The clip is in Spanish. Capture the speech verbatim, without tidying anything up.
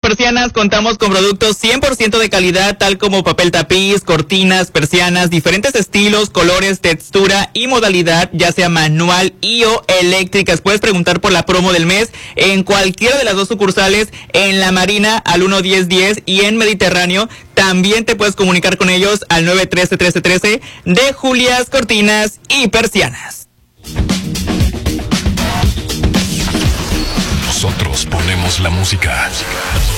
Persianas contamos con productos cien por ciento de calidad, tal como papel tapiz, cortinas, persianas, diferentes estilos, colores, textura y modalidad, ya sea manual y o eléctricas. Puedes preguntar por la promo del mes en cualquiera de las dos sucursales, en La Marina al uno diez diez y en Mediterráneo. También te puedes comunicar con ellos al nueve trece trece trece de Julias Cortinas y Persianas. Nosotros ponemos la música.